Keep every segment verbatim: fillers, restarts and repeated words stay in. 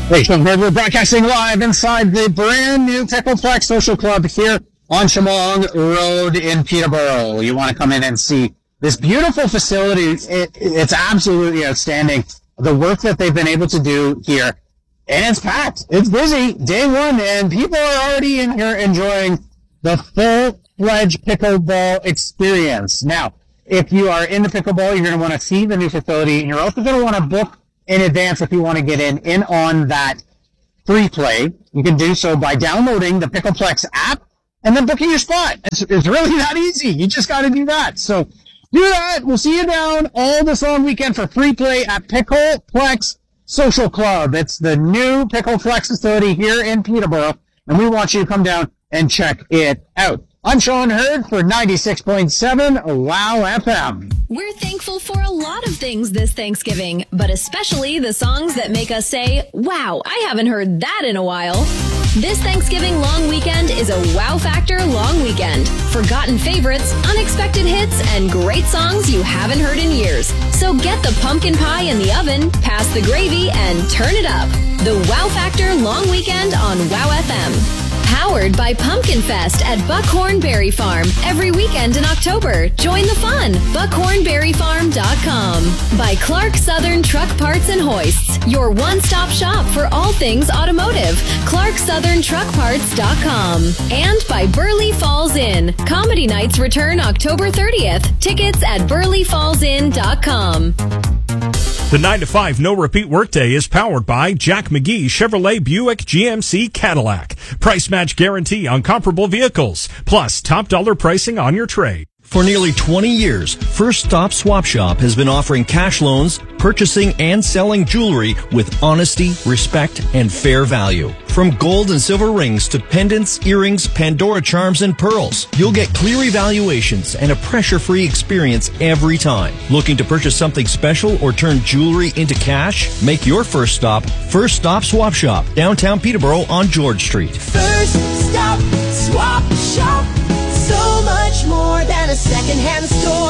Hey, Sean Hurd, we're broadcasting live inside the brand new Pickleplex Social Club here on Chemong Road in Peterborough. You want to come in and see this beautiful facility. It, it's absolutely outstanding. The work that they've been able to do here. And it's packed. It's busy. Day one, and people are already in here enjoying the full-fledged pickleball experience. Now, if you are into pickleball, you're going to want to see the new facility, and you're also going to want to book in advance if you want to get in, in on that free play. You can do so by downloading the Pickleplex app and then booking your spot. It's, it's really that easy. You just got to do that. So do that. We'll see you down all this long weekend for free play at Pickleplex Social Club. It's the new Pickleplex facility here in Peterborough, and we want you to come down and check it out. I'm Sean Hurd for ninety-six point seven Wow F M. We're thankful for a lot of things this Thanksgiving, but especially the songs that make us say, wow, I haven't heard that in a while. This Thanksgiving long weekend is a Wow Factor long weekend. Forgotten favorites, unexpected hits, and great songs you haven't heard in years. So get the pumpkin pie in the oven, pass the gravy, and turn it up. The Wow Factor long weekend on Wow F M. Powered by Pumpkin Fest at Buckhorn Berry Farm every weekend in October. Join the fun. buckhorn berry farm dot com. By Clark Southern Truck Parts and Hoists, your one-stop shop for all things automotive. clark southern truck parts dot com. And by Burley Falls Inn. Comedy nights return October thirtieth. Tickets at burley falls inn dot com. The nine to five no repeat workday is powered by Jack McGee Chevrolet Buick G M C Cadillac. Price match guarantee on comparable vehicles, plus top dollar pricing on your trade. For nearly twenty years, First Stop Swap Shop has been offering cash loans, purchasing and selling jewelry with honesty, respect, and fair value. From gold and silver rings to pendants, earrings, Pandora charms, and pearls, you'll get clear evaluations and a pressure-free experience every time. Looking to purchase something special or turn jewelry into cash? Make your first stop First Stop Swap Shop, downtown Peterborough on George Street. First Stop Swap Shop. So much more than a second-hand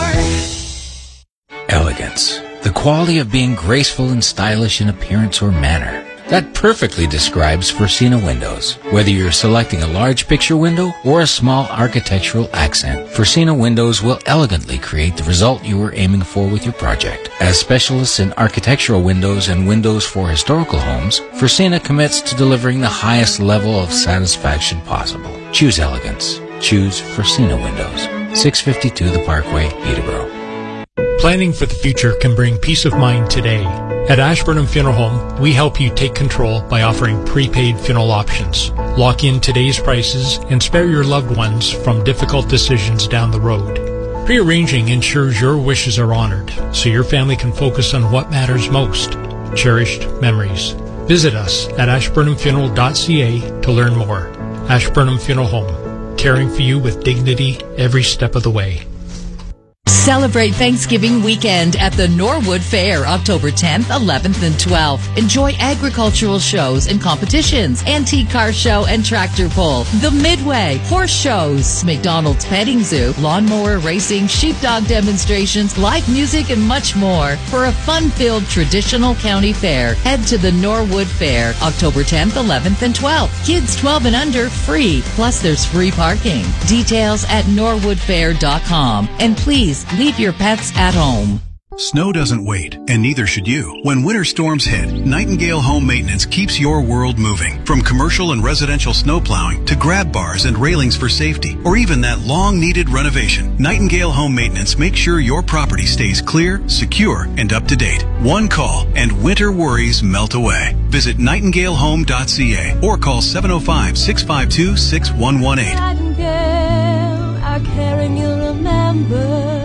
store. Elegance. The quality of being graceful and stylish in appearance or manner. That perfectly describes Forcina Windows. Whether you're selecting a large picture window or a small architectural accent, Forcina Windows will elegantly create the result you were aiming for with your project. As specialists in architectural windows and windows for historical homes, Forcina commits to delivering the highest level of satisfaction possible. Choose elegance. Choose Forcina Windows. six fifty-two The Parkway, Peterborough. Planning for the future can bring peace of mind today. At Ashburnham Funeral Home, we help you take control by offering prepaid funeral options. Lock in today's prices and spare your loved ones from difficult decisions down the road. Prearranging ensures your wishes are honored, so your family can focus on what matters most, cherished memories. Visit us at ashburnham funeral dot c a to learn more. Ashburnham Funeral Home, caring for you with dignity every step of the way. Celebrate Thanksgiving weekend at the Norwood Fair, October tenth, eleventh, and twelfth. Enjoy agricultural shows and competitions, antique car show and tractor pull, the Midway, horse shows, McDonald's petting zoo, lawnmower racing, sheepdog demonstrations, live music, and much more. For a fun-filled traditional county fair, head to the Norwood Fair, October tenth, eleventh, and twelfth. Kids twelve and under, free, plus there's free parking. Details at norwood fair dot com. And please, leave your pets at home. Snow doesn't wait, and neither should you. When winter storms hit, Nightingale Home Maintenance keeps your world moving. From commercial and residential snow plowing to grab bars and railings for safety, or even that long-needed renovation, Nightingale Home Maintenance makes sure your property stays clear, secure, and up to date. One call, and winter worries melt away. Visit nightingale home dot c a or call seven oh five, six five two, six one one eight. Nightingale, our caring you'll remember.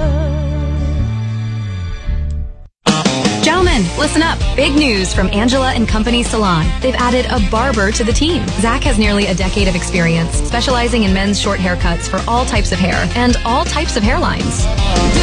Gentlemen, listen up. Big news from Angela and Company Salon. They've added a barber to the team. Zach has nearly a decade of experience, specializing in men's short haircuts for all types of hair and all types of hairlines.